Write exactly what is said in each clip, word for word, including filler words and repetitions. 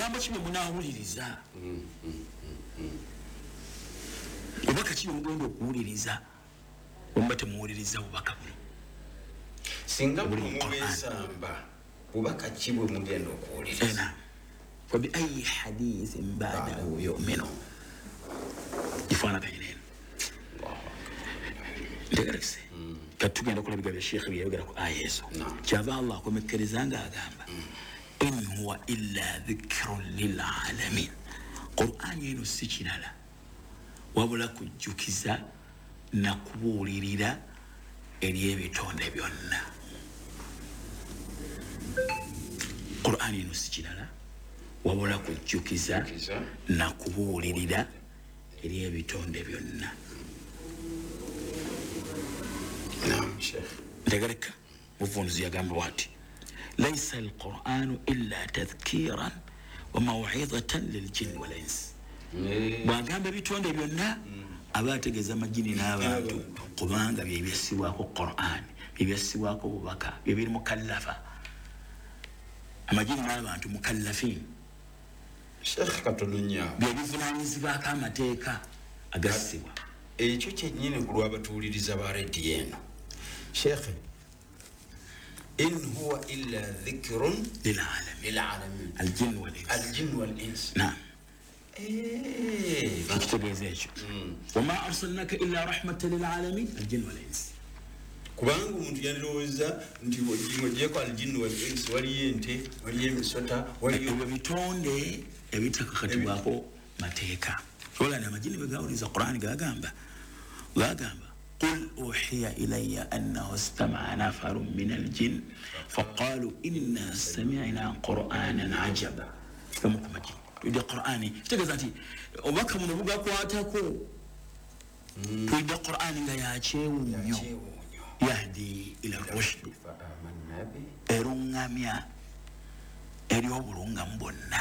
bigambo kimwe munawuliriza obubaka kimwe mugenda okuwuliriza wemba temuwuliriza bubaka buno singa mubesamba bubaka kimwe mugenda okuwuliriza fabi ayi hadithin ba'dahu yu'minu ifaanaganye neno ntegerekese kati tugenda okola ebigambo bya sheekhe byayogera ku aya ezo kyava allah akomekkereza nga agamba in huwa illa dhikrun lilalamin qur'ani eno si kirala wabula kujjukiza na kubuulirira eri ebitonde byonna qur'ani eno si kirala wabula kujjukiza na kubuulirira eri ebitonde byonna ntegereka muvunuzi yagamba bwati laisa alquranu illa tadhkiran wa maw'idhatan liljinni wal insi bwagamba ebitonde byonna aba ategeeza amajini n'abantu kubanga bye byassibwako qur'ani bye byassibwako bubaka bye biri mukallafa amajini n'abantu mukallafin Sheikh katononya bye bivunaanyizibwako amateeka agassibwa ekyo kyennyini ku lw'abatuuliriza ba rediyo eno Sheikh in huwa illa dhikrun lil'alamin aljin wal ins aljin wal ins naam eh kitegeeza ekyo wama arsalnaka illa rahmatan lil'alamin aljin wal ins kubanga omuntu yandirowooza nti ng'ogyeko aljin wal ins waliyo ente waliyo emisota waliyo ebyo bitonde ebitakakatibwako mateeka olana amajini bwe gawuliza qur'ani gagamba gagamba قل أوحي إلي أنه استمع نفر من الجن فقالوا إنا سمعنا قرآنا عجبا فمكم مجين تقول قرآني تقول وبكم نبقى قواتكو تقول قرآني ياتشيو يهدي إلى الرشد إرنغاميا إريوب رنغامبونا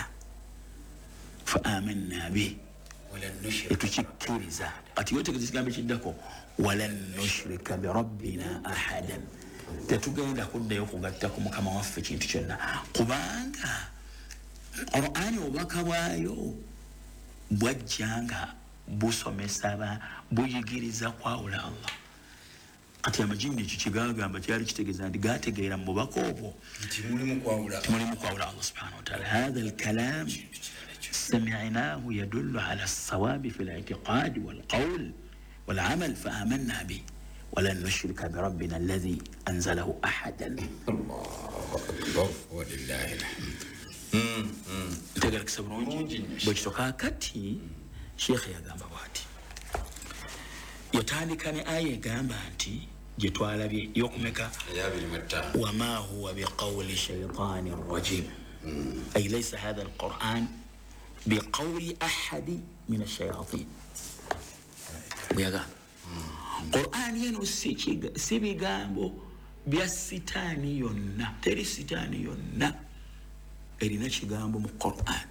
فآمنا به etukikiriza kati yote kizigambo kiddako walan nushrika bi rabbina ahadan tetugenda kuddayo kugatta ku mukama waffe kintu kyonna kubanga Qur'ani obubaka bwayo bwajjanga busomesa ba buyigiriza kwawula Allah kati amajini ekyo kigagamba kyali kitegeeza nti gategeera mu bubaka obwo nti mulimu kwawula mulimu kwawula Allah subhanahu wa ta'ala hadha al-kalam سمعناه يدل على الصواب في الاعتقاد والقول والعمل فآمنا به ولن نشرك بربنا الذي أنزله أحدا الله أكبر ولله الحمد تقولك سبرونجي بجتوكا كتي شيخ يا غامبا واتي يتاني كان آية غامبا أنتي جتوالا بي يوكمكا وما هو بقول شيطان رجيم أي ليس هذا القرآن بقول أحد من الشياطين بيغا قرآن ينو سيبي غامبو بيا ستاني يونا تري ستاني يونا إلينا شغامبو من قرآن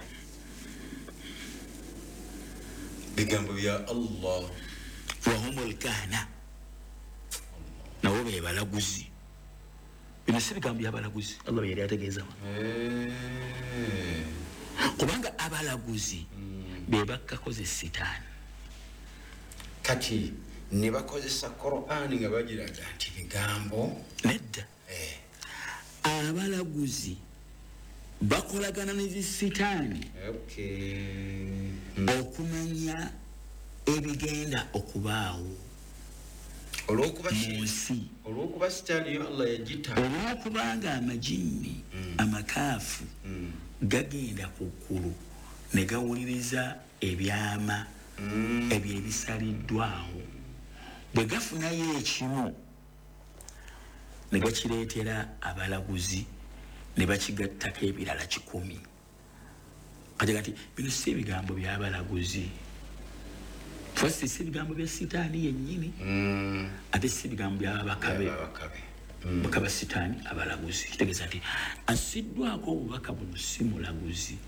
بيغامبو يا الله وهم الكهنة نوبة يبالغوزي بنا سيبي غامبو يبالغوزي الله بيرياتا جيزاما kubanga abalaguzi be bakkakoze sitaani kati ne bakozesa Qur'ani nga bagiraga nti bigambo nedda eh abalaguzi bakolagana ne sitaani okay okumanya ebigenda okubaawo olwokuba munsi olwokuba sitaani yo Allah yagita olwokubanga amajini amakaafu gagenda ku ggulu ne gawuliriza ebyama ebyo ebisaliddwawo bwe gafunayo ekimu ne gakireetera abalaguzi ne bakigattako ebirala kikumi kati kati bino si ebigambo by'abalaguzi first si ebigambo bya sitaani yennyini ate si ebigambo by'ababakabe bakaba sitaani abalaguzi kitegeeza nti asiddwako obubaka buno si mulaguzi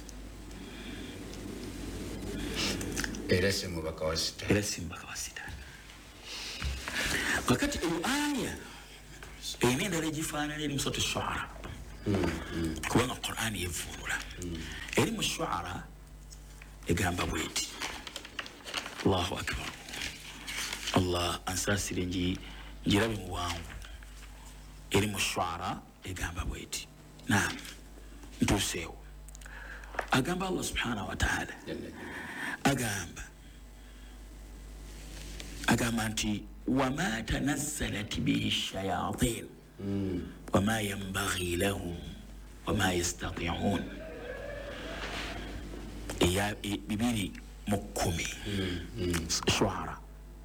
era si mubaka wa sitaani era si mubaka wa sitaani kakati eyo aya eyina endala egifaanana eri mu suratu Shu'ara kubanga Qur'ani yevuunula shu'ara egamba bweti Allahu akbar Allah ansasire nji njirabe mu wangu eri mu shu'ara egamba bweti naam ntuseewo agamba Allah subhanahu wa ta'ala agamba agamba nti wama tanazzalat bihi shayatin wama yanbaghi lahum wama yastati'un ya bibiri mukumi shuara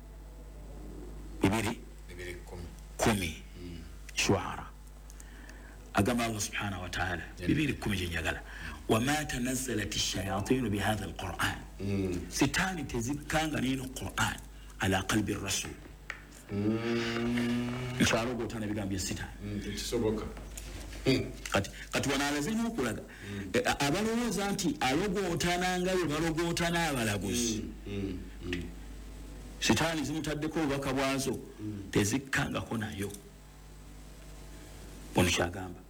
bibiri bibiri kumi shuara agamba Allah subhanahu wa ta'ala bibiri kumi jenjagala wama tanazzalat ash-shayatin bihadha al-Qur'an sitani tezikanga nino Qur'an ala qalbi ar-rasul nchalo gotana bigambye sitani kisoboka kati kati wanalazima okulaga abalowooza nti alogootana nga bwe balogootana abalaguzi sitaani zimutaddeko obubaka bwazo tezikkangako nayo ono kyagamba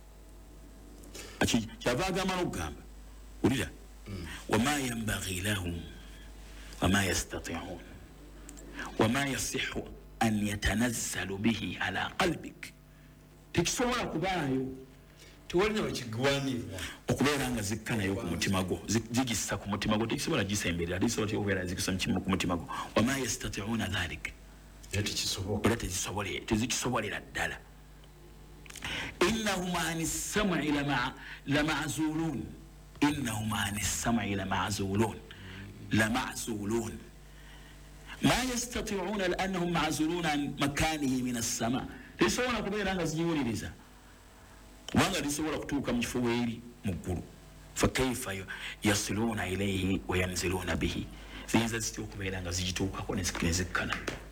kyava agamba n'okugamba wulira wama yanbaghi lahum wama yastati'un wama yasihu an yatanazzalu bihi ala qalbik tekisobola kubaayo tewalina bakigwanirwa okubeera nga zikka nayo ku mutima gwo zigissa ku mutima gwo tekisobola gisemberera tekisobola okubeera zikissa ku mutima gwo wama yastati'una dhalik tekisobola tezikisobolera ddala innahum ani sam'i lama'zulun innahum ani sam'i lama'zulun lama'zulun ma yastati'una li'annahum ma'zuluna an makanihi min as-sama' tesobola kubeera nga zijiwuliriza kubanga lisobola kutuuka mu kifo weeri mu ggulu fakaifa yasiluuna ilaihi wayanziluuna bihi ziyinza zitya okubeera nga zigituukako nezikkana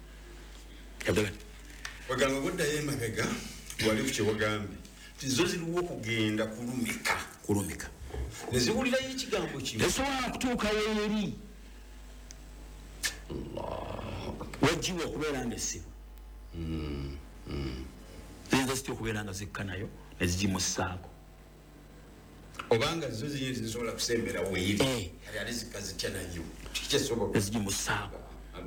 wagamba buddayo emabega wali ku kyewagambye tizo ziriwo okugenda kulumika kulumika neziwulirayo ekigambo kimu tesobola kutuuka weeri wajjiwa okubeera nga essibu ziyinza zitya okubeera nga zikka nayo nezigimussaako obanga zo zinyini zisobola kusembera weeri kali ali zikka zitya nayo tikikyasoboka nezigimussaako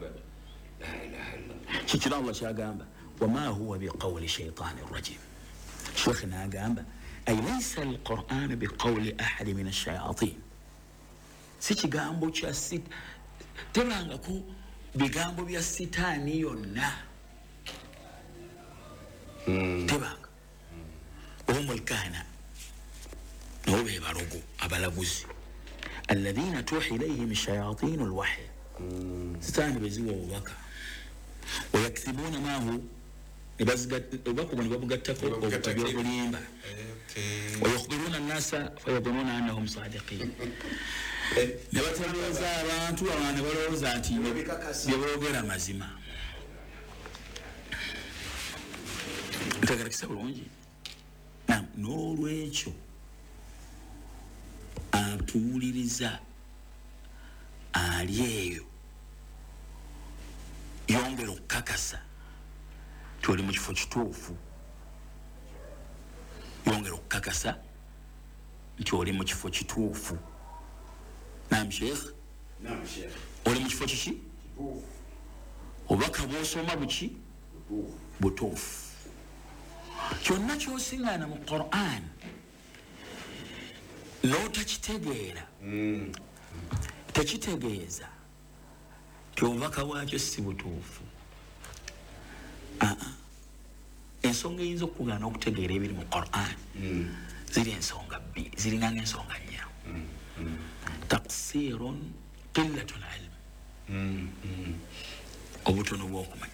kikira Allah kyagamba wama huwa biqawli shaitani rajim shekhe n'agamba ay laysa alqur'anu biqawli ahadi min ashayatin si kigambo kya sit tebangako bigambo bya sitaani yonna tebanga omu alkahana nabo be balogo abalaguzi alladhina tuhi ilayhim shayatin alwahy sitaani beziwa obubaka wayaktibuna maahu obubaka ne babugattako obutaby'obulimba wayakhbiruna annasa fayadhununa annahum sadiqin ne bategeeza abantu abalala ne balowooza nti bye boogera mazima ntegerekesa bulungi nam n'olwekyo atuwuliriza ali eyo yongera okukakasa toli mu kifo kituufu yongera okukakasa nti oli mu kifo kituufu nam sheikh nam sheikh oli mu kifo kiki obubaka bw'osoma buki butuufu kyonna ky'osiŋŋaana mu Qur'an n'otakitegeera tekitegeeza ti obubaka bwakyo si butuufu ensonga eyinza okugaana okutegeera ebiri mu Qur'an ziri ensonga bbiri zirinanga ensonga nnya taqsirun qillatul ilm obutono bw'okumanya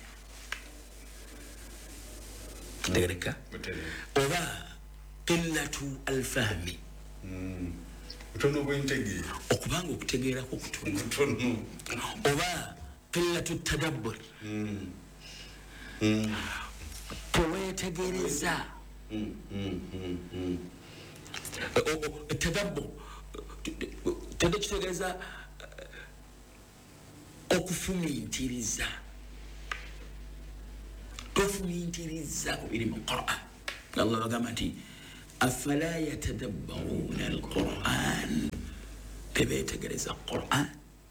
tegereka oba qillatu alfahmi butono bw'entegeera okubanga okutegeerako kutono oba qillatu tadabbur teweetegereza tadabbur tedekitegeeza okufumiitiriza tofumiitiriza ku biri mu Qur'an Allah bagamba nti afala yatadabbaruna alquran tebeetegereza Qur'an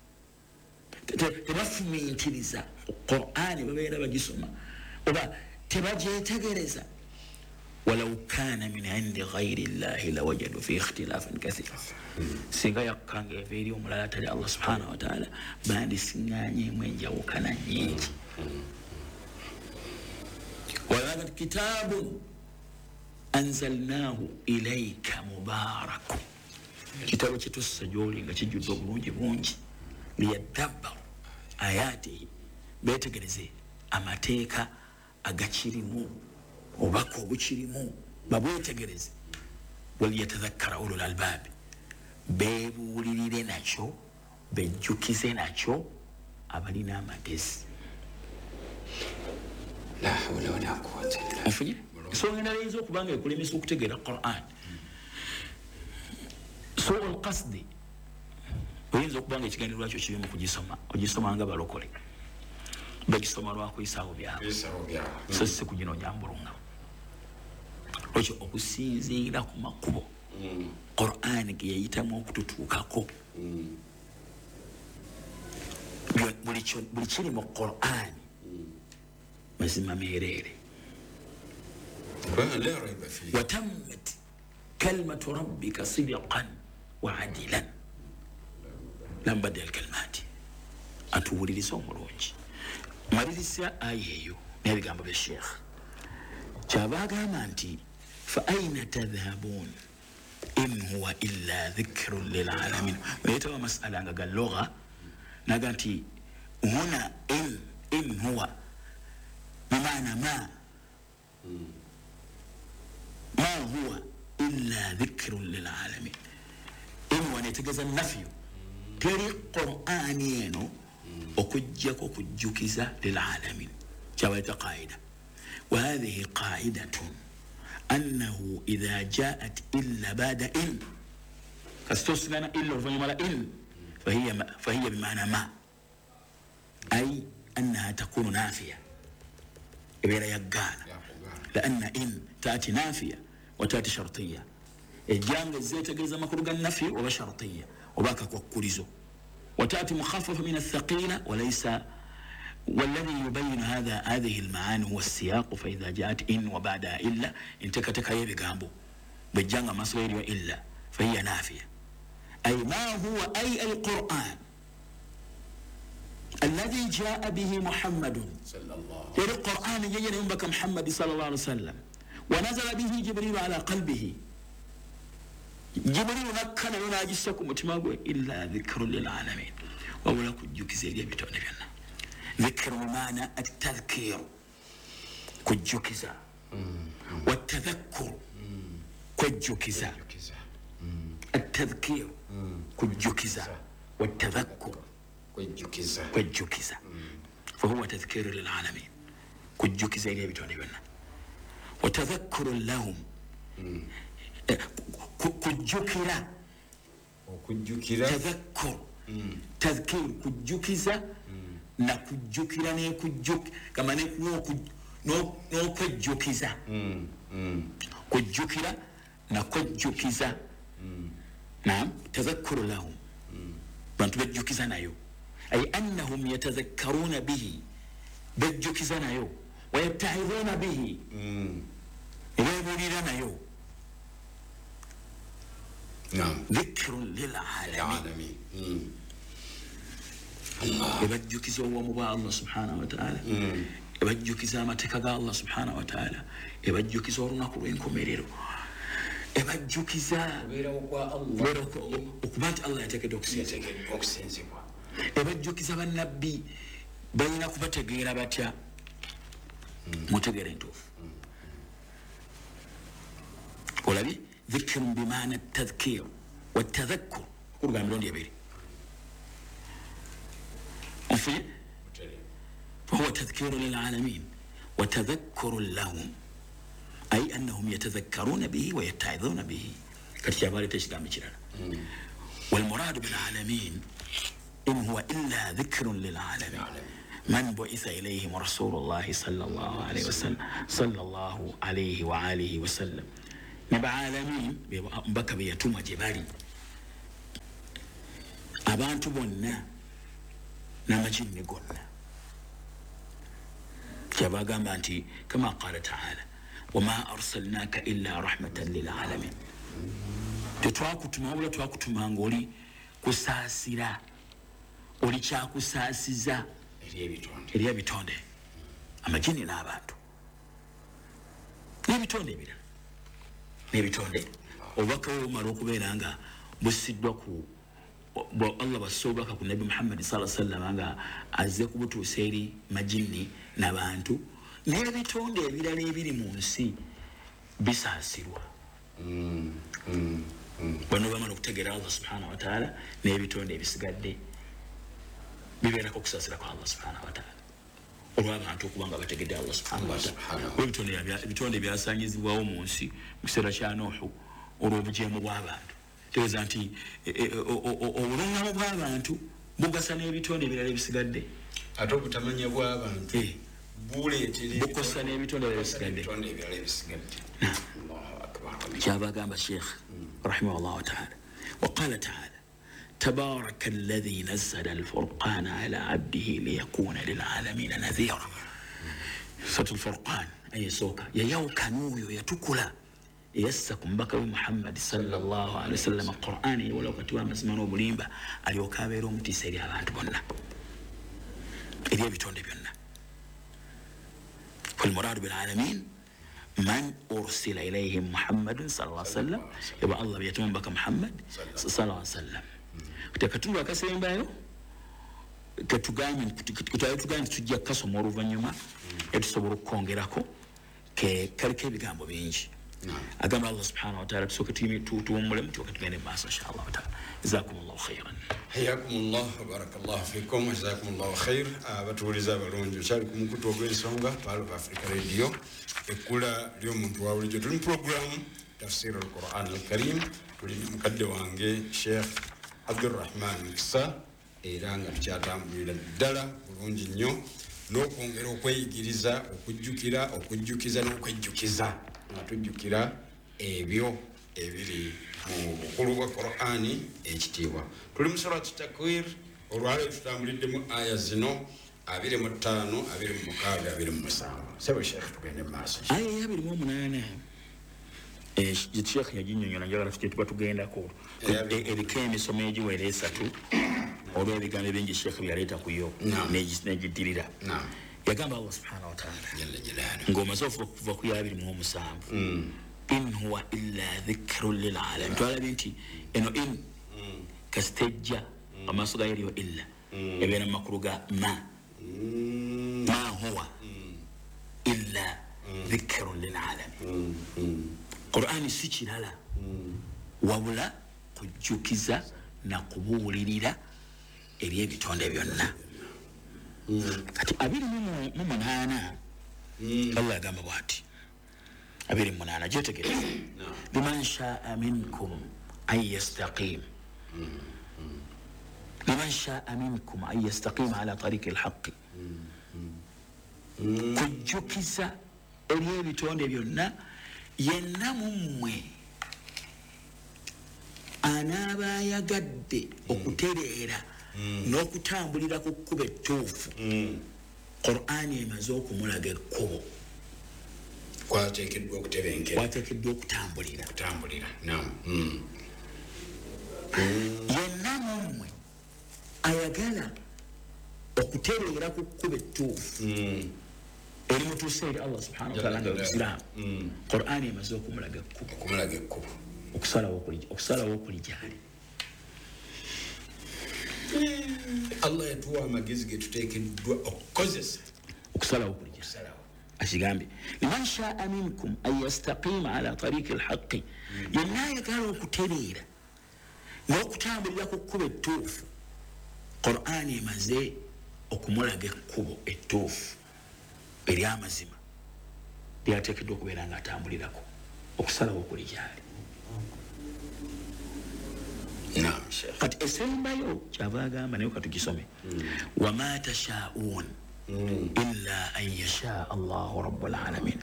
tebafumiitiriza Qur'an babeera bagisoma oba tebagyetegereza ولو كان من عند غير الله لوجدوا فيه اختلافا كثيرا singa yakanga everi omulala tali Allah subhanahu wa ta'ala bandi singanye mwenjawukana nyingi وهذا الكتاب أنزلناه إليك مبارك كتاب كتسجولي nga kijjudde obulungi bungi liyadabbaru ayatihi beetegereze amateeka agakirimu obako obukirimu babwetegereze waliyatadhakkara ulul albaabi beebuulirire nakyo bejjukize nakyo abalina amagezi la hawla wala quwwata illa billah afunye so ngenda lezo kubanga ekulemesa okutegeera Qur'an so alqasdi oyinza okubanga ekiganiro lwakyo kiri mu kugisoma ogisoma nga balokole bagisoma lwakuyisaawo byabwe so si kuginoonya mbulunga okyo okusinziira ku makubo Qur'an ge yayitamu okututuukako buli kiri mu Qur'an mazima meereere watammat kalimatu rabbika sidqan wa adilan lam badal kalimati atuwuliriza omulungi malirisa aya eyo n'ebigambo bya sheekh kyaba agamba nti fa aina tadhhabun in huwa illa dhikrun lilalamin wayetawa masala nga ga lugha naga nti huna in in huwa bimaana ma ma huwa illa dhikrun lilalamin in huwa netegeza nafyu teri Qur'ani eno okujjako kujjukiza lilalamin kyabaita qaida وهذه قاعدة أنه إذا جاءت إلا بعد إن فاستثنى إلا رفعنا إن فهي فهي بمعنى ما أي أنها تكون نافية إبيرا يقال لأن إن تأتي نافية وتأتي شرطية الجامل الزيت جزء مخرج النفي وبشرطية وباك كوكوليزو وتأتي مخففة من الثقيلة وليس والذي يبين هذا هذه المعاني هو السياق فإذا جاءت إن وبعدها إلا انتكتك هي بجامبو بجانغ مصير وإلا فهي نافية أي ما هو أي القرآن الذي جاء به محمد صلى الله عليه وسلم القرآن يجي ينبك محمد صلى الله عليه وسلم ونزل به جبريل على قلبه جبريل نكنا يناجسكم وتماغوا إلا ذكر للعالمين وولا كجوك زي بتوني بينا ذكر معنى التذكير كجوكزا والتذكر كجوكزا التذكير كجوكزا والتذكر كجوكزا كجوكزا فهو تذكير للعالمين كجوكزا اللي بتوني بنا وتذكر لهم كجوكرا وكجوكرا تذكر تذكير كجوكزا na kujjukira ne kujjuk kama ne no no kujjukiza mm mm kujjukira na kujjukiza mm naam tadhakkuru lahum bantu bajjukiza nayo ay annahum yatadhakkaruna bihi bajjukiza nayo wa yatahiduna bihi mm yabulira nayo naam dhikrun lil alamin mm ebajjukiza obuwamu bwa Allah subhanahu wa ta'ala ebajjukiza amateeka ga Allah subhanahu wa ta'ala ebajjukiza olunaku lw'enkomerero ebajjukiza okuba nti Allah yateekedde okusenzebwa ebajjukiza bannabbi balina kubategeera batya mutegeere entuufu olabye dhikirun bimaana tadhkir watadhakkur okulugana mirundi ebiri فهو تذكير للعالمين وتذكر لهم أي أنهم يتذكرون به ويتعظون به كالشباب تشكى مجرى والمراد بالعالمين إن هو إلا ذكر للعالمين من بعث إليهم رسول الله صلى الله عليه وسلم صلى الله عليه وآله وسلم نبع عالمين بك بيتم جبالي abantu bonna n'amajini gonna. Kyabagamba nti kama qala ta'ala wama arsalnaka illa rahmatan lil alamin. Tetwakutuma wabula twakutuma ng'oli kusaasira, oli kyakusaasiza eri ebitonde, amajini n'abantu n'ebitonde ebirala n'ebitonde. Obubaka bw'omala okubeera nga bussiddwa ku Allah basse obubaka ku Nabi Muhammad sallallahu alaihi wasallam nga azze kubutuusa eri majini n'abantu, n'ebitonde ebirala ebiri mu nsi bisaasirwa. Bano bamala okutegeera Allah subhanahu wa ta'ala, n'ebitonde ebisigadde bibeerako okusaasira kwa Allah subhanahu wa ta'ala olw'abantu okubanga bategedde Allah subhanahu wa ta'ala. Ebitonde byasanyizibwawo mu nsi mu kiseera kya Nuhu olw'obujeemu bw'abantu. Tegeeza nti obulungamu bw'abantu bugasa n'ebitonde ebirala ebisigadde, ate obutamanya bw'abantu buleetera bukosa n'ebitonde ebirala ebisigadde. Kyabagamba Sheikh rahimahullah ta'ala, وقال تعالى تبارك الذي نزل الفرقان على عبده ليكون للعالمين نذيرا. سورة الفرقان أي سوكا ييوكا نويو يتكلا يسكم بكر محمد صلى الله عليه وسلم القرآن ولو كتوا مسمانو بليمبا اليوكا بيرو متسيري abantu bonna eri ebitonde byonna. والمراد بالعالمين من أرسل إليهم محمد صلى الله عليه وسلم يبقى الله بيتمم بك محمد صلى الله عليه وسلم. Katundu akasembayo ketugambye ketugambye tujja kasoma oluvannyuma etusobola okukongerako ke kaliko ebigambo bingi. Agamba Allah subhanahu wa ta'ala tusooke tuwummulemu tuoke tugende mu maaso inshallah ta'ala. Jazakumullahu khairan. Hayyakumullah wa barakallahu fikum wa jazakumullahu khair. Abatuuliza abalungi kyali ku mukutu ogw'ensonga Pearl of Africa Radio ekkula ly'omuntu wa bulijjo. Tuli mu programu tafsir al-Quran al-Karim. Tuli mukadde wange Sheikh Abdurrahman Mukisa era nga tukyatambulira ddala bulungi nnyo n'okwongera okweyigiriza okujjukira okujjukiza n'okwejjukiza nga tujjukira ebyo ebiri mu bukulu bwa Qur'ani ekitiibwa. Tuli mu surati Takwir, olwaleero tutambuliddemu aya zino abiri mu ttaano abiri mu mukaaga abiri mu musanvu. Sebo Sheikh tugende mu maaso. Aya y'abiri mu omunaana Sheikh yaginnyonnyola njagala tuke tuba tugendako eriko emisomo egiwera esatu olw'ebigambo bingi Sheikh byaleeta ku yo n'egiddirira. Yagamba Allah subhanahu wa ta'ala ng'omaze okuva ku y'abiri mu omusanvu in huwa illa dhikrun lil alamin. Twalabye nti eno in kasitejja amaaso gayo eriyo illa ebeera mu makulu ga ma ma huwa illa dhikrun lil alamin. Qur'ani si kirala wabula kujjukiza na kubuulirira eri ebitonde byonna. Kati abiri mu munaana Allah agamba bw'ati abiri mu munaana gyetegereza liman shaa minkum an yastaqim liman shaa minkum an yastaqim ala tariqi alhaqi. Kujjukiza eri ebitonde byonna yenna mu mmwe anaaba ayagadde okutereera n'okutambulira ku kkubo ettuufu Qur'ani emaze okumulaga ekkubo kwateekeddwa okutebenkera kwateekeddwa okutambulira okutambulira. yenna mu mmwe ayagala okutereera ku kkubo ettuufu eri mutuuse eri Allah subhanahu wa ta'ala nga Musiraamu Qur'ani emaze okumulaga ekkubo okumulaga ekkubo okusalawo okuli gyali. Allah yatuwa amagezi ge tuteekeddwa okukozesa okusalawo okuli gyali. Akigambye liman shaa minkum an yastaqima ala tariqi alhaqi, yenna ayagala okutereera n'okutambulira ku kkubo ettuufu Qur'ani emaze okumulaga ekkubo ettuufu ery'amazima lyateekeddwa okubeera nga atambulirako okusalawo okuli gyali. Kati esembayo kyava agamba naye katugisome wama tashaa'un illa an yashaa Allahu rabbul alamin.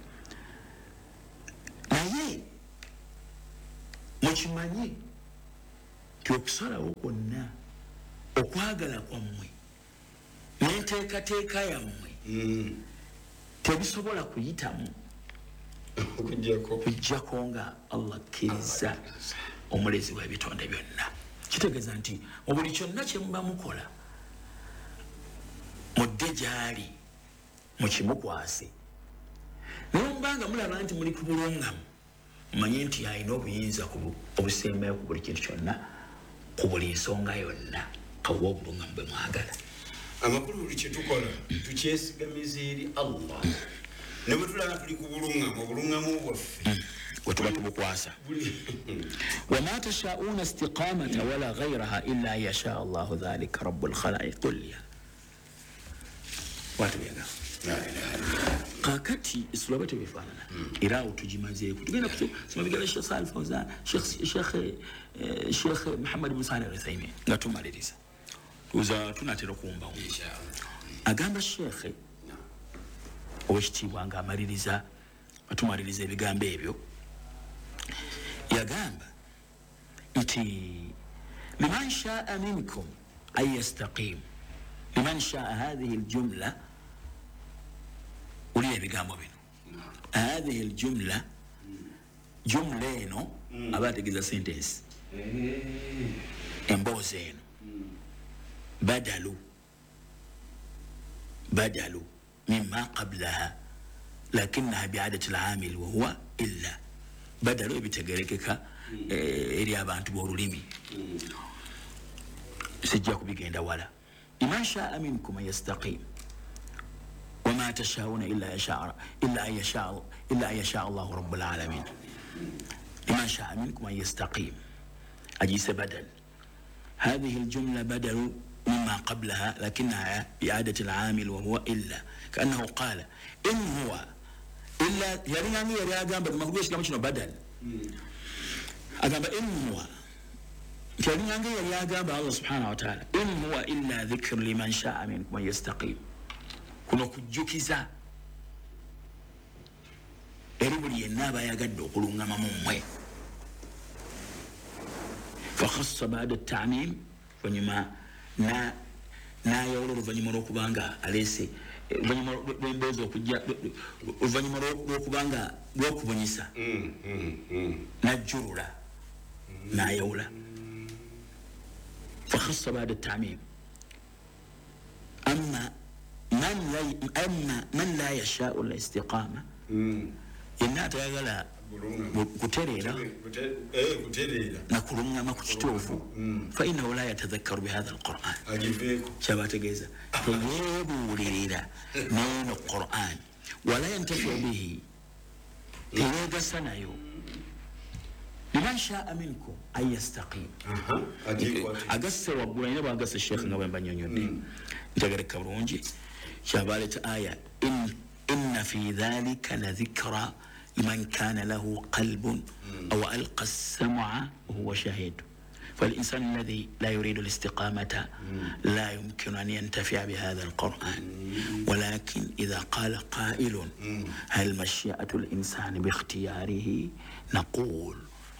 Naye mukimanye ti okusalawo kwonna okwagala kwammwe n'enteekateeka yammwe tebisobola kuyitamu kujjako nga Allah akkiriza omulezi w'ebitonde byonna. Kitegeeza nti mu buli kyonna kye muba mukola mudde gy'ali mukimukwase, naye mubanga mulaba nti muli ku bulungamu mumanye nti alina obuyinza obusembayo ku buli kintu kyonna, ku buli nsonga yonna kawa obulungamu bwe mwagala. Amakulu buli kye tukola tukyesigamiza eri Allah, ne bwe tulaba tuli ku bulungamu obulungamu bwaffe we tuba tubukwasa. wama tashauna istiqamata wala ghayraha illa yasha Allahu dhalika rabbul khalaiq kulliha. watu byaga kakati isulaba tebifaanana era awo tugimazeeko tugenda kusoma bigala Sheikh Salih Fawzan, Sheikh Sheikh Muhammad bin Salih al-Uthaymin nga tumaliriza tuza tunatera kuwumbawo. agamba Sheikh owekitiibwa ng'amaliriza atumaliriza ebigambo ebyo yagamba nti liman shaa minkum an yastaqim, liman shaa hadhihi aljumla, uli ebigambo bino hadhihi aljumla, jumla eno aba ategeeza sentence emboozi eno badalu badalu mimma qablaha lakinnaha bi'adati al-'amil wa huwa illa. Badalu ebitegerekeka eri abantu b'olulimi sijja kubigenda wala. liman shaa minkum an yastaqim wama tashauna illa yasha illa an yasha illa an yasha Allahu rabbul alamin. liman shaa minkum an yastaqim ajise badal, هذه الجملة بدل مما قبلها لكنها إعادة العامل وهو إلا، كأنه قال إن هو إلا يعني يعني يا جنب ما هوش كم شنو بدل أجنب إن هو يعني يعني يا جنب الله سبحانه وتعالى إن هو إلا ذكر لمن شاء منكم أن يستقيم. كنا كجوكيزا إربلي النابا يا جد قلونا ممومي فخص بعد التعميم فنما na na yolo luvanyuma lwokubanga alese luvanyuma lw'emboozi okujja luvanyuma lwokubanga lwokubonyisa najjulula nayawula fakhassa ba'da at-ta'mim. amma man la amma man la yasha'u al-istiqama inna tayagala kuterera na kulungama ku kituufu fa innahu la yatadhakkaru bihadha alquran kyabategeeza teyebuulirira neno quran wala yantafiu bihi teyegasa nayo. liman shaa minkum an yastaqim agasse waggulu naye bwagassa sheekh nga bwe mbanyonyodde ntegereka bulungi kyabaleeta aya inna fi dhalika la dhikra لمن كان له قلب أو ألقى السمع وهو شهيد. فالإنسان الذي لا يريد الاستقامة لا يمكن أن ينتفع بهذا القرآن. ولكن إذا قال قائل هل مشيئة الإنسان باختياره نقول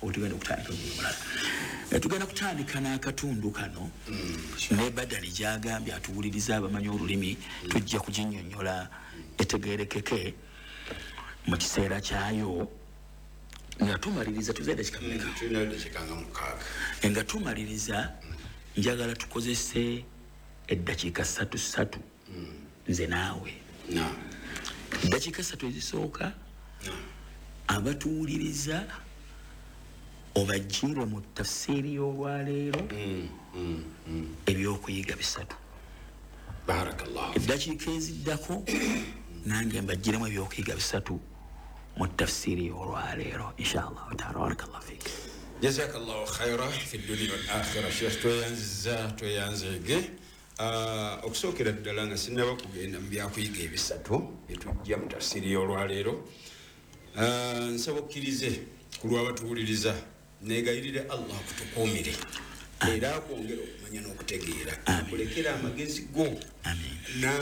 tugenda kutandika n'akatundu kano ne badali gyagambye atuwuliriza abamanyi olulimi tujja kuginnyonnyola etegeerekeke mu kiseera kyayo nga tumaliriza tuzaida kikameka nga tumaliriza njagala tukozese eddakiika ssatu ssatu nze naawe eddakiika ssatu ezisooka abatuwuliriza obajjire mu tafsiiri y'olwaleero ebyokuyiga bisatu. eddakiika eziddako nange mbajjiremu ebyokuyiga bisatu mu tafsiiri y'olwaleero inshallah taala. barakallahu fik. jazakallahu khaira fi dunya wal akhirah. Sheikh tweyanziza tweyanzege okusookera ddala nga sinaba kugenda mu byakuyiga ebisatu byetujja mu tafsiiri y'olwaleero. nsaba okkirize ku lw'abatuwuliriza negayirire Allah kutukuumire era akwongera okumanya n'okutegeera akulekera amagezi go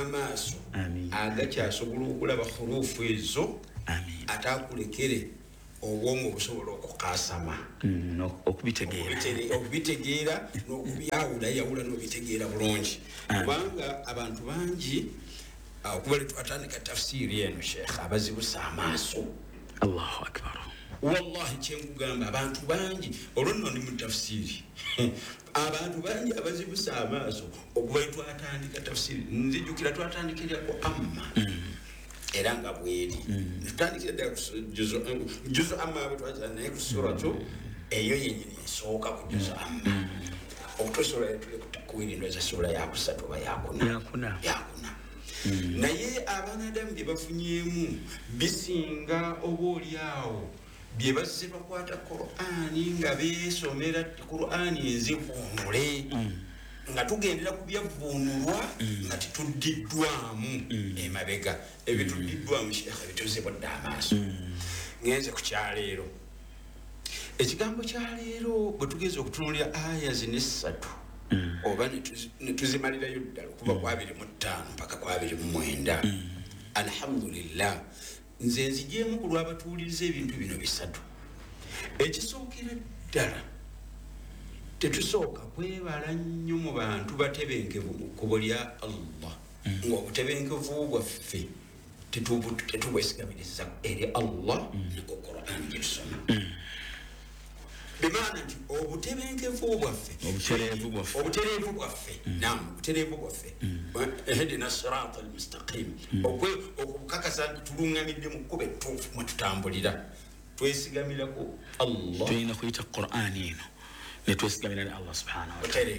n'amaaso agakyasobola okulaba huruufu ezo ate akulekere obwongo busobola okukasama okubitegeera okubitegeera n'okubyawula yawula n'obitegeera bulungi kubanga abantu bangi okuba letwatandika tafsiri eno sheekh abazibusa amaaso. Allahu akbar. Wallahi kyengugamba abantu bangi olwo nno ndi mu tafsiri abantu bangi abazibusa amaaso okuba letwatandika tafsiri nzijukira twatandikira ku amma era nga bweri tutandikira ddala juzu amma bwetwagira naye ku suratu eyo yenyini esooka ku juzu amma okutusula tuli ku takwiri ndoza sura yakusatu oba yakuna yakuna naye abanadamu bye bafunyemu bisinga oba oliawo bye bazze bakwata Qur'ani nga beesomera Qur'ani enzivuunule nga tugendera ku byavvuunulwa nga tituddiddwamu emabega ebituddiddwamu sheekha bituzibwadde amaaso. Ngenze ku kyaleero ekigambo kyaleero bwe tugeze okutunuulira aya zino essatu oba ne tuzimalirayo ddala okuva ku abiri mu ttaano mpaka ku abiri mu mwenda alhamdulillah nze nzigyemu ku lw'abatuwuliriza ebintu bino bisatu. Ekisookera ddala tetusooka kwebala nnyo mu bantu batebenkevu mu kkubo lya Allah ng'obutebenkevu bwaffe tetubwesigamiriza eri Allah ne ku Qur'an gye tusoma bimaana nti obutebenkevu bwaffe obutereevu bwaffe nam obutereevu bwaffe ihdina sirata almustaqim okukakasa nti tuluŋŋamidde mu kkubo ettuufu mwe tutambulira twesigamira ku Allah tulina kuyita Qur'ani eno ne twesigamira ne Allah subhanahu wa ta'ala.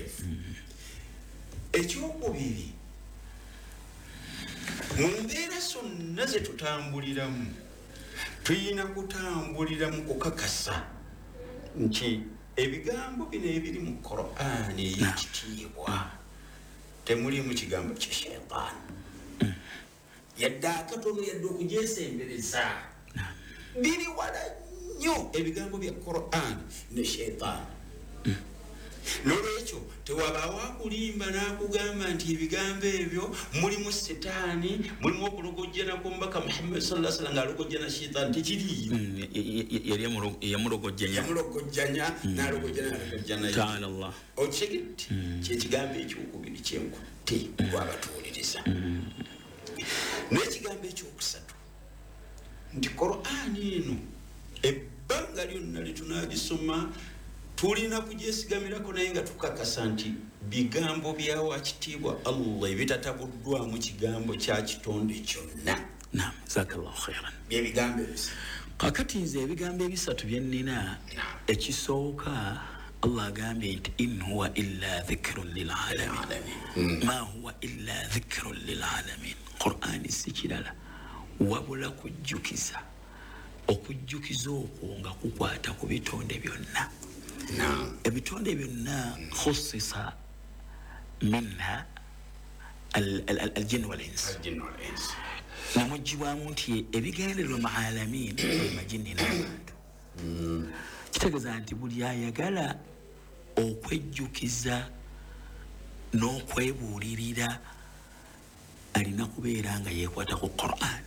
Ekyokubiri mu mbeera zonna ze tutambuliramu tulina kutambulira mu kukakasa nti ebigambo bino ebiri mu Qur'ani ey'ekitiibwa temulimu kigambo kya sheitaani yadde akatono yadde okugyesembereza biri wala nnyo ebigambo bya Qur'ani ne sheitaani. Nolwekyo tewabaawo akulimba n'akugamba nti ebigambo ebyo mulimu setaani mulimu okulogojjana ku mbaka Muhammad sallallahu alaihi wasallam ng'alogojjana sheitaani tekiriiyo yamulogojjanya n'alogojjana n'alogojjana ta'ala Allah okitegedde kyekigambo ekyokubiri kyenkutte lw'abatuwuliriza. N'ekigambo ekyokusatu nti Qur'ani eno ebbanga lyonna lyetunaagisoma tulina kugyesigamirako naye nga tukakasa nti bigambo bya wakitiibwa Allah ebitatabuddwamu kigambo kya kitonde kyonna. Naam, jazakallahu khairan. Byebigambo ebisatu. Kakati nze ebigambo ebisatu bye nnina ekisooka Allah agambye nti in huwa illa dhikrun lil alamin ma huwa illa dhikrun lil alamin. Qur'ani si kirala wabula kujjukiza okujjukiza okwo nga kukwata ku bitonde byonna. ebitonde byonna khussisa minha aljinn walins namugibwamu nti ebigendererwa mu alamin majini n'abantu kitegeeza nti buli ayagala okwejjukiza n'okwebuulirira alina kubeera nga yeekwata ku Qur'an.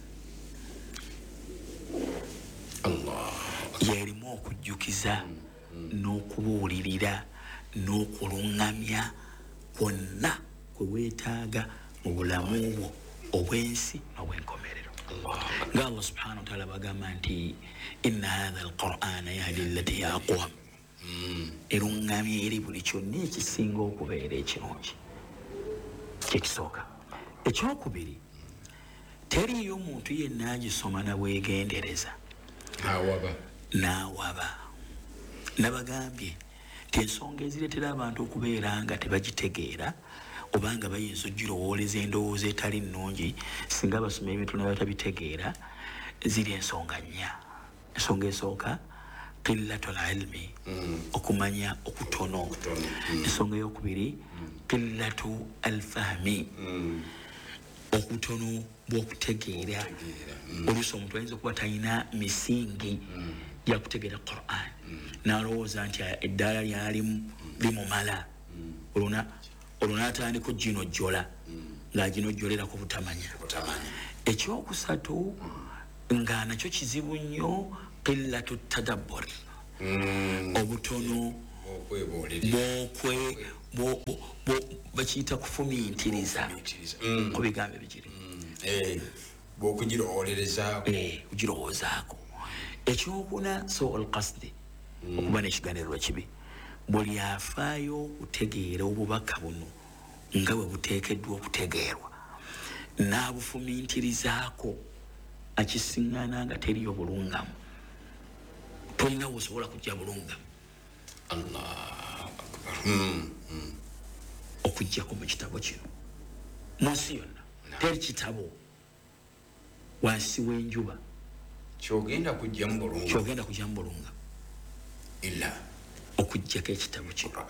yerimu okujjukiza n'okubuulirira n'okuluŋŋamya kwonna kwe weetaaga mu bulamu bwo obwensi n'obwenkomerero. nga Allah subhanahu wa ta'ala bagamba nti inna hadha alqur'ana yahdi allati hiya aqwam. eruŋŋamya eri buli kyonna ekisinga okubeera ekirungi. kyekisooka. ekyokubiri teriyo omuntu yenna agisoma nabwegendereza awaba n'awaba. Nabagambye nti ensonga ezireetera abantu okubeera nga tebagitegeera obanga bayinza ogirowooleza endowooza etali nnungi singa basoma ebintu ne batabitegeera ziri ensonga nnya. ensonga esooka qillatul ilmi okumanya okutono. ensonga eyokubiri qillatu alfahmi okutono bw'okutegeera. oluusi omuntu ayinza okuba talina misingi yakutegeera Qur'an n'alowooza nti eddaala lyalimu limumala olwo n'atandika oginojjola ng'aginojjolerako butamanya. ekyokusatu nga nakyo kizibu nnyo qillatu tadabbur obutono bokwe bo bakiyita kufumintiriza ku bigambo ebigiri bokugirowoolerezaako kugirowoozaako ekyokuna so alqasdi okuba n'ekiganiro kibi buli afaayo okutegeera obubaka buno nga bwe buteekeddwa okutegeerwa n'abufumintirizaako akisiŋŋaana nga teriyo bulungamu tolina wosobola kujja bulungamu okujjako mu kitabo kino mu nsi yonna teri kitabo wansi w'enjuba kyogenda kujjamu bulunga kyogenda kujjamu bulunga illa okujjako ekitabo kino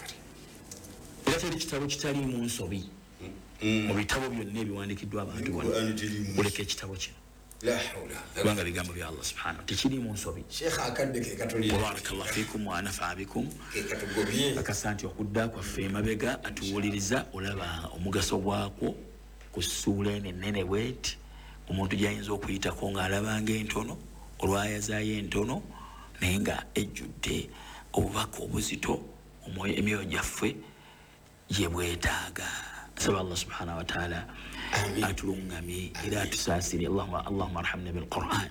era teri kitabo kitaliimu nsobi mu bitabo byonna ebiwandiikiddwa abantu bonna oleka ekitabo kino kubanga bigambo bya Allah subhanahu tekiriimu nsobi barakallahu fikum wa nafa'a bikum akasanti okudda kwaffe emabega atuwuliriza olaba omugaso gwako ku ssuula eno ennene bweti omuntu gyayinza okuyitako ng'alabanga entono olwayazaayo entono naye nga ejjudde obubaka obuzito emyoyo gyaffe gye bwetaaga asaba Allah subhanahu wa ta'ala atulungamye era atusaasire Allahumma arhamna bilquran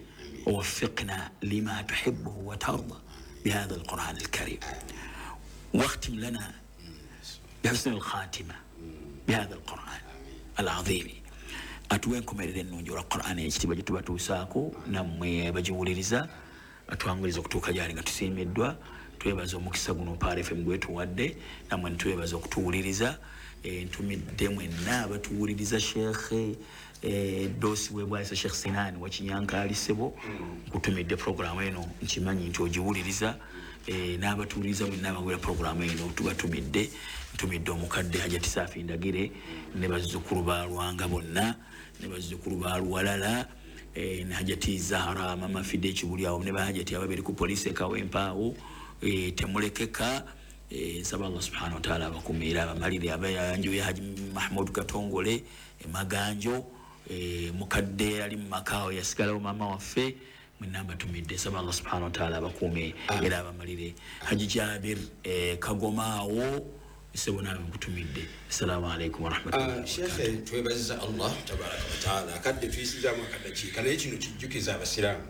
ووفقنا لما تحبه وترضى بهذا القرآن الكريم واختم لنا بحسن الخاتمة بهذا القرآن العظيم atuwenkomerera ennungi olwa Qur'an ekitiibwa gye tuba tuusaako nammwe bagiwuliriza atuwanguriza okutuuka gyali nga tusiimiddwa twebaza omukisa guno Paal F M gwetuwadde nammwe nitwebaza okutuwuliriza ntumidde mwenna abatuwuliriza Sheikh dosi webwayisa Sheikh Sinani wakinyankaali Ssebo nkutumidde programu eno nkimanyi nti ogiwuliriza n'abatuwuliriza mwenna abawulira programu eno tubatumidde ntumidde omukadde Hajati Saafi Ndagire ne bazzukulu ba Lwanga bonna ne bazzukulu ba Luwalala ne Hajati Zahara Mama Fide Kibulyawo ne Bahajati ababiri ku poliisi ekawempaawo temulekeka nsaba Allah subhanahu wa ta'ala abakuumira abamalire abayanjo ya Haji Mahmud Katongole Maganjo mukadde ali mu makaawo yasigalawo mama waffe mwenna batumidde nsaba Allah subhanahu wa ta'ala abakuume era abamalire Haji Jabir Kagomaawo Ssebo nawe nkutumidde. Assalamu alaikum warahmatullahi wabarakatuh. Sheikh twebaza Allah tabaraka wa ta'ala kadde twisizamu akadakiika naye kino kijjukiza abasiraamu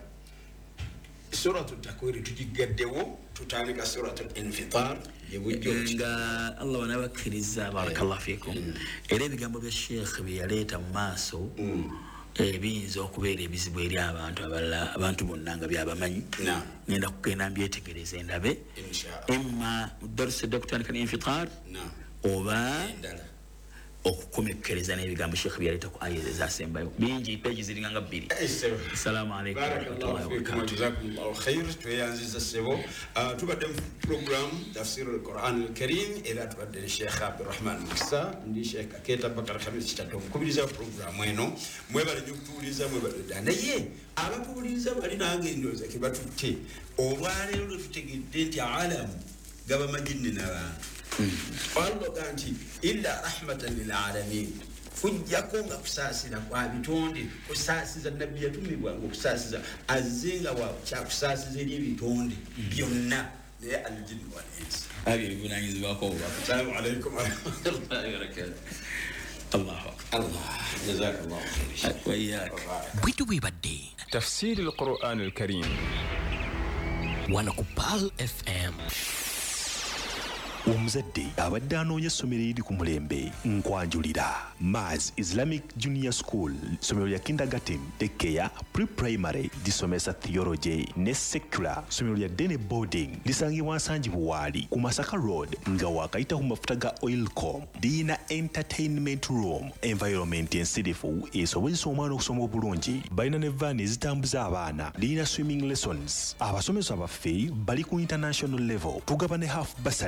suratu takwiri tugigaddewo tutandika suratu infitar nga Allah wanabakkiriza barakallahu fikum era ebigambo bya Sheikh bye yaleeta mu maaso ebiyinza okubeera ebizibu eri abantu abalala abantu bonna nga byabamanyi ngenda kugenda mbyetegereza endabe emma darsa dokutandika n'infitar oba okukomekkereza n'ebigambo Sheikh bye yaleeta ku aya ezasembayo bingi peegi ziringa nga bbiri. Assalamu alaikum warahmatullahi wabarakatuh. Jazakumullahu khair. Tweyanziza Ssebo tubadde mu program tafsir al-Quran al-Karim era tubadde Sheikh Abdurrahman Musa ndi Sheikh Aketa Bakar Khamis kitatu okubiriza program eno mwebale okutuuliza mwebale naye abatuuliza bali nange endooza ke batutte olwaleero tutegedde nti alamu gaba majinni n'abantu Allah ganti illa rahmatan lil alamin fujjako nga kusaasira kwa bitonde kusaasiza nabbi yatumibwa ngo kusaasiza azinga wa kya kusaasiza eri bitonde byonna ne aljin wal ins abi bunanyizwa ko ba. Assalamu alaykum wa rahmatullahi wa barakatuh. Allahu akbar. Allah jazakallahu khair. Wa iyyak. Bitu bibadde tafsir al-Quran al-Karim wana ku Paal F M. Omuzadde abadde anoonya essomero eriri ku mulembe nkwanjulira Maz Islamic Junior School ssomero lya kindergarten tekeya pre-primary lisomesa theology ne secular ssomero lya dene boarding lisangibwa Nsangi Buwaali ku Masaka Road nga wakayita ku mafuta ga Oilcom liyina entertainment room environment ensirifu esobozesa omwana okusoma obulungi balina ne vaani ezitambuza abaana liyina swimming lessons abasomesa baffe bali ku international level tugaba ne half basali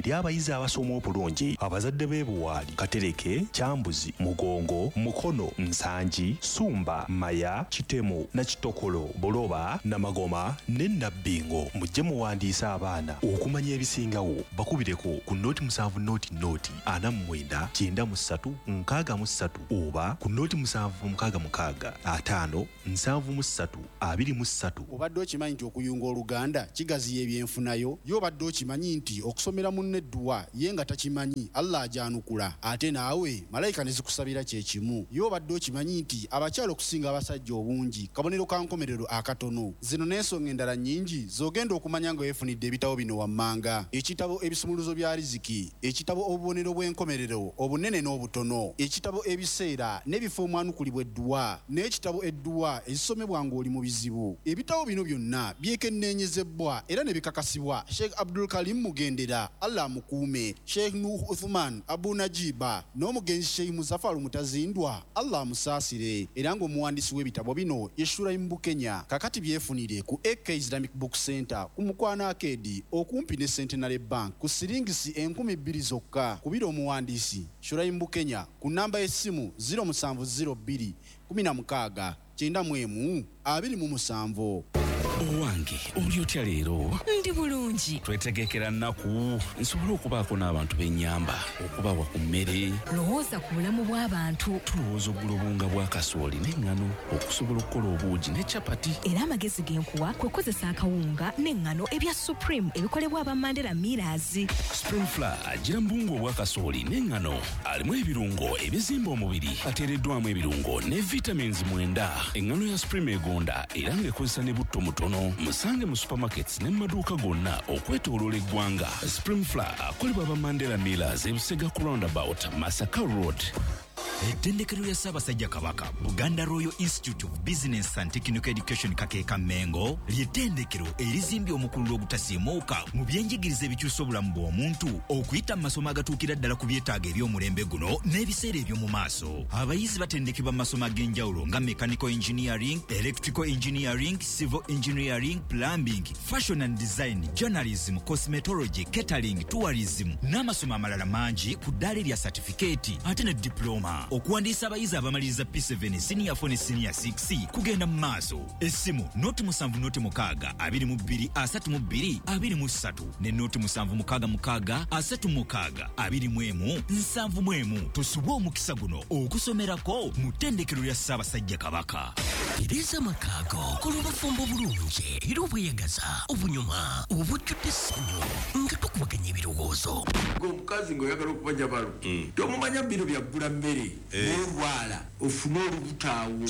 eri abayizi abasoma obulungi abazadde b'ebuwaali Katereke, Kyambuzi, Mugongo, Mukono, Nsanji, Sumba, Maya, Kitemu, Nakitokolo, Boloba, Namagoma ne Nabbingo. Mujje muwandiisa abaana okumanya ebisingawo bakubireko ku noti musanvu noti noti ana mu mwenda kyenda mu ssatu nkaaga mu ssatu oba ku noti musanvu mukaaga mukaaga ataano nsanvu mu ssatu abiri mu ssatu. Obadde okimanyi nti okuyunga Oluganda kigaziya ebyenfunayo? Yo obadde okimanyi nti okusomera munne edduwa ye nga takimanyi Allah ajanukula ate naawe malayika ne zikusabira kye kimu? Yo obadde okimanyi nti abakyala okusinga abasajja obungi kabonero ka nkomerero akatono? Zino n'ensonga endala nnyingi z'ogenda okumanya nga weefunidde ebitabo bino wammanga: ekitabo ebisumuluzo bya riziki, ekitabo obubonero bw'enkomerero obunene n'obutono, ekitabo ebiseera n'ebifo omwanukulibwa edduwa, n'ekitabo edduwa ezisomebwa ng'oli mu bizibu. Ebitabo bino byonna byekenneenyezebbwa era ne bikakasibwa Sheikh Abdul Karim Mugendera, Allah mukuume, Sheikh Nuh Uthman Abu Najiba n'omugenzi Sheikh Muzafaru Mutazindwa, Allah musaasire, era ng'omuwandiisi w'ebitabo bino ye Shuraim Bukenya. Kakati byefunire ku A K Islamic Book Center ku Mukwana Arcade okumpi ne Centenary Bank ku siringisi enkumi bbiri zokka. Kubira omuwandiisi Shuraim Bukenya ku namba y'essimu zero seven zero two kumi na mukaaga kyenda mu emu abiri mu musanvu. Owange oli otya leero? Ndi bulungi. Twetegekera nnaku nsobola okubaako n'abantu b'ennyamba okubawa ku mmere. Lowooza ku bulamu bw'abantu. Tulowooza oggula obunga bwa kasooli n'eŋŋano okusobola okukola obuugi ne capati. Era amagezi g'enkuwa kwe kukozesa akawunga n'eŋŋano ebya Supreme ebikolebwa aba Mandela Millers. Supreme Flour agira mu bunga obwa kasooli n'eŋŋano alimu ebirungo ebizimba omubiri, ateereddwamu ebirungo ne vitamins mwenda. Eŋŋano ya Supreme egonda era ng'ekozesa ne butto mutono. Musange mu supermarkets ne maduuka gonna okwetooloola eggwanga. Supreme Flour akolebwa aba Mandela Millers e Busega ku roundabout Masaka Road. Ettendekero ya Ssaabasajja Kabaka Buganda Royal Institute of Business and Technical Education Kakeeka Mengo ly'ettendekero erizimbye omukululo ogutasiimuuka mu byenjigiriza ebikyusa obulamu bw'omuntu okuyita mu masomo agatuukira ddala ku byetaago eby'omulembe guno n'ebiseera eby'omu maaso. Abayizi batendekebwa mu masomo ag'enjawulo nga Mechanical Engineering, Electrical Engineering, Civil Engineering, Plumbing, Fashion and Design, Journalism, Cosmetology, Catering, Tourism n'amasomo amalala mangi ku ddaala erya certificate ate ne diploma. Okuwandiisa abayizi abamaliriza P seven senior four ne senior six kugenda mu maaso. Essimu noti musanvu noti mukaaga abiri mu bbiri asatu mu bbiri abiri mu ssatu ne noti musanvu mukaaga mukaaga asatu mukaaga abiri mu emu nsanvu mu emu. Tusuba omukisa guno okusomerako mu ttendekero lya Ssaabasajja Kabaka. Tereza makaago kola obufumbo bulungi era obweyagaza obunyuma obujjudde essanyu nga tukubaganya ebirowoozo. Omukazi ng'oyagala okubanja balo tomumanya bino byaggula mmere n'olwala ofune olubutaawo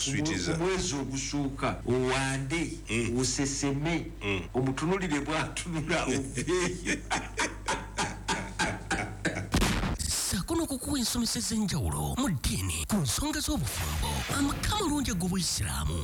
omwezi ogusooka owande oseseme omutunulire bw'atunula oveeyo. Saako n'okukuwa ensomesa ez'enjawulo mu ddiini ku nsonga z'obufumbo, amaka amalungi ag'Obuyisiraamu.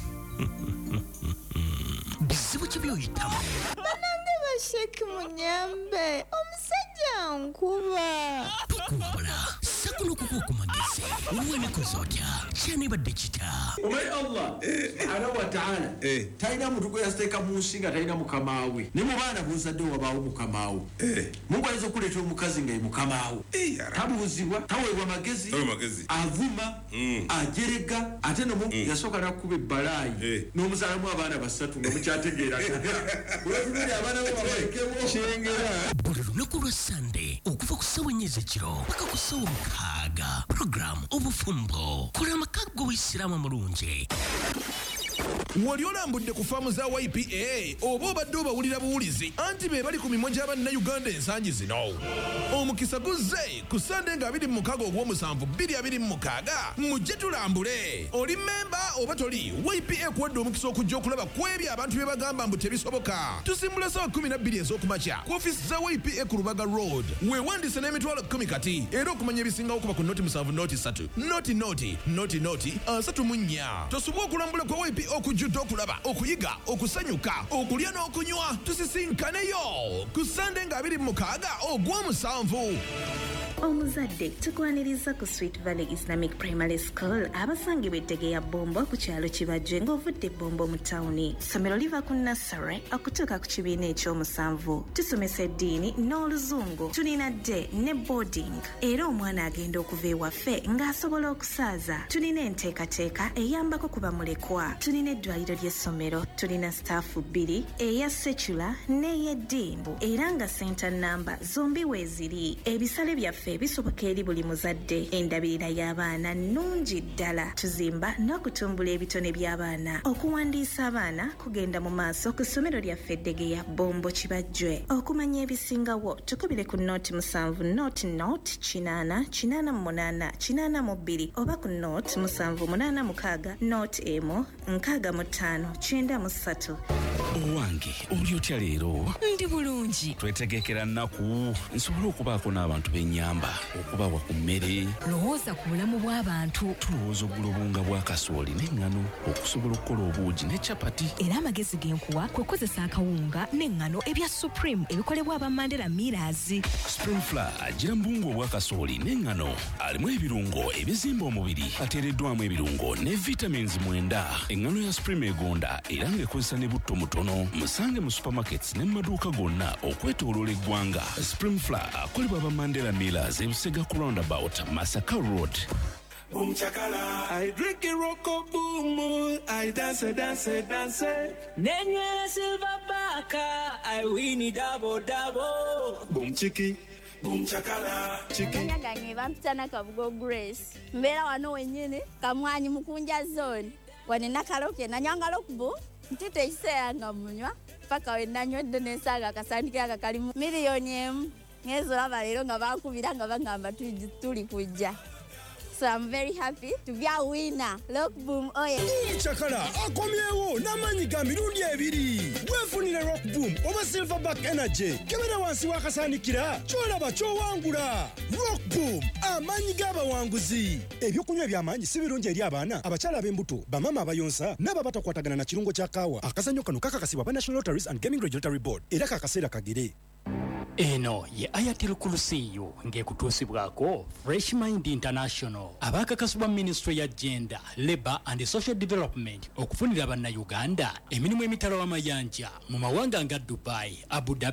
Bizibu ki by'oyitamu? Banange basheki munyambe omusajja nkuba. Tukuwabula saako n'okukuwa ku magezi olwa emikozi otya kyanibadde kita. Omanyi Allah subhanahu wa ta'ala talina muntu gwe yasteeka mu nsi nga talina mukamaawe. Ne mu baana b'ozadde wabaawo mukamaawe. Mungu ayinza okuleeta omukazi nga ye mukamaawe. Tabuuzibwa, taweebwa magezi, avuma, ajerega, ate no Mungu yasooka n'akkuba ebbalaayi n'omuzaalamu abaana basatu nga mukyategeeraga. Olwatulire abaana be babalekebo kyengera. Buli lunaku lwa Sande okuva ku ssaawa ennya ez'ekiro paka ku ssaawa mukaaga. Program obufumbo kola amaka g'Obuyisiraamu amulungi. Wali olambudde ku faamu za Y P A oba obadde obawulira buwulizi anti be bali ku mimwa gy'Abannayuganda ensangi zino. Omukisa guzze ku Sande nga abiri mu mukaaga ogw'omusanvu bbiri abiri mu mukaaga mujje tulambule. Oli memba oba toli, Y P A kuwadde omukisa okujja okulaba ku ebyo abantu bye bagamba mbu tebisoboka. Tusimbula ssaawa kumi na bbiri ez'okumakya ku ofiisi za Y P A ku Lubaga Road. Weewandise n'emitwalo kkumi kati era okumanya ebisingawo kuba ku noti musanvu noti ssatu noti noti noti noti asatu mu nnya. Tosubwa okulambula kwa Y P A okujjudde okulaba, okuyiga, okusanyuka, okulya n'okunywa. Tusisinkaneyo ku Sande nga abiri mu mukaaga ogw'omusanvu. omuzadde tukwaniriza ku Sweet Valley Islamic Primary School abasangibwa Eddegeya Bombo ku kyalo Kibajje ng'ovudde Bombo mu tawuni. Ssomero liva ku nursery okutuuka ku kibiina ekyomusanvu. Tusomesa eddiini n'oluzungu. Tulina dde ne boarding era omwana agenda okuva ewaffe ng'asobola okusaaza. Tulina enteekateeka eyambako ku bamulekwa. Tulina eddwaliro ly'essomero. Tulina staafu bbiri eya secular n'ey'eddiini era nga center namba zombi weeziri. Ebisale byaffe bisoboka eri buli muzadde. Endabirira y'abaana nnungi ddala. Tuzimba n'okutumbula ebitone by'abaana. Okuwandiisa abaana kugenda mu maaso ku ssomero lyaffe Eddegeya Bombo Kibajje. Okumanya ebisingawo tukubire ku nooti musanvu nooti nooti kinaana kinaana mu munaana kinaana mu bbiri oba ku nooti musanvu munaana mukaaga nooti emu nkaaga mu ttaano kyenda mu ssatu. Owange oli otya leero? Ndi bulungi. Twetegekera nnaku nsobole okubaako n'abantu b'ennyamba okubawa ku mmere. Lowooza ku bulamu bw'abantu. Tulowooza oggula obunga bwa kasooli n'eŋŋano okusobola okukola obuugi ne capati. Era amagezi genkuwa kwe kukozesa akawunga n'eŋŋano ebya Supreme ebikolebwa aba Mandela Millers. Spring Flour agira mbungu obwa kasooli n'eŋŋano alimu ebirungo ebizimba omubiri ateereddwamu ebirungo ne vitamins mwenda. Eŋŋano ya Supreme egonda era ng'ekozesa ne butto mutono. Musange mu supermarkets ne mu maduuka gonna okwetooloola eggwanga. Spring Flour akolebwa aba Mandela Millers e Busega ku roundabout Masaka Road. Boom chakala, I drink a rocko boom, I dance, dance, dance. Nenye silver baka, I win it double double. Boom chiki, boom chakala, chiki. Kanya gange bampitana Kabugo Grace. Mbera wano wenyene, kamwanyi mukunja zone. Wanena kaloke na nyanga lokbu. Ntite iseyanga munywa. Paka wenanywa dene saga kasandike akakalimu. Milioni emu. Ngezo lava lero nga bakubira nga bangamba tuli kujja. So I'm very happy to be a winner. Look boom oye. Chakala akomyewo namanyi gamirundi ebiri. Wefunire Rock Boom oba Silverback Energy. Kebera wansi wakasanikira. Cholaba chowangula. Rock Boom amanyi gaba wanguzi. Ebyokunywa byamanyi si birungi eri abaana. Abakyala b'embuto, bamama abayonsa n'ababata kwatagana na kirungo kya kawa. Akazanyo kano kakakasibwa ba National Lotteries and Gaming Regulatory Board. Era kakasera kagere. Eno ye Ayatel Kulusiyo ngekutuusibwako Fresh Mind International abakakasibwa Ministry ya Gender, Labour and Social Development okufunira abanna Uganda emirimu emitalo amayanja mu mawanga nga Dubai, Abu Dhabi